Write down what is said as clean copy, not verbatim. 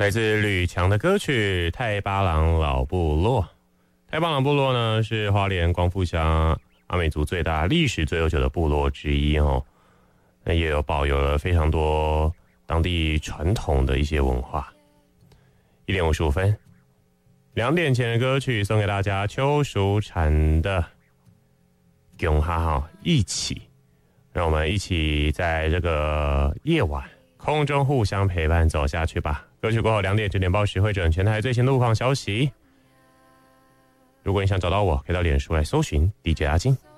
来自吕强的歌曲《太巴郎老部落》。太巴郎部落呢，是花莲光复乡阿美族最大、历史最悠久的部落之一哦。那也有保有了非常多当地传统的一些文化。1点55分，2点前的歌曲送给大家，邱淑婵的《囧哈哈》，一起，让我们一起在这个夜晚空中互相陪伴走下去吧。歌曲过后2点9点报时会整全台最新路况消息。如果你想找到我，可以到脸书来搜寻 DJ 阿金。